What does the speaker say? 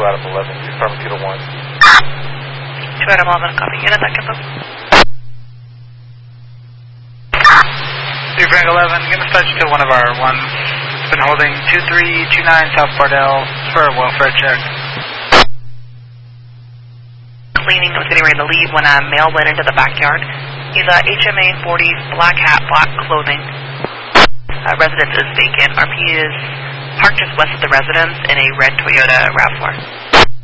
out of 11, confirm 2 to 1. 2 out of 11, copy. Unit that info. 3 Frank 11, give a touch to one of our ones. Been holding 2329 South Bardell for a welfare check. Cleaning, was getting ready to leave when a male went into the backyard. He's a HMA 40s, black hat, black clothing. Residence is vacant. RP is parked just west of the residence in a red Toyota RAV4.